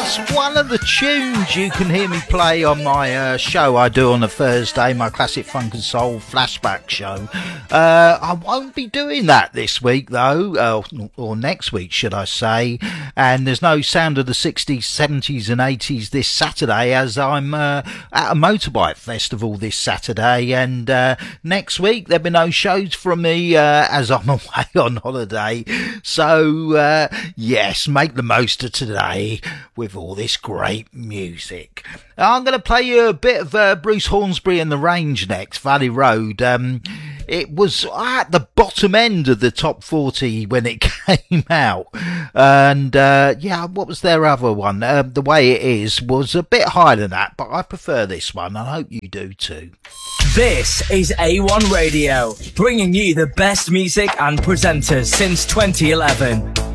just one of the tunes you can hear me play on my show I do on a Thursday, my Classic Funk and Soul Flashback show. I won't be doing that this week though, or next week should I say, and there's no Sound of the 60s, 70s and 80s this Saturday, as I'm at a motorbike festival this Saturday, and next week there'll be no shows from me as I'm away on holiday. So yes, make the most of today with all this great music. I'm going to play you a bit of Bruce Hornsby and the Range next, Valley Road. It was at the bottom end of the top 40 when it came out. And yeah, what was their other one? The Way It Is was a bit higher than that, but I prefer this one. I hope you do too. This is A1 Radio, bringing you the best music and presenters since 2011.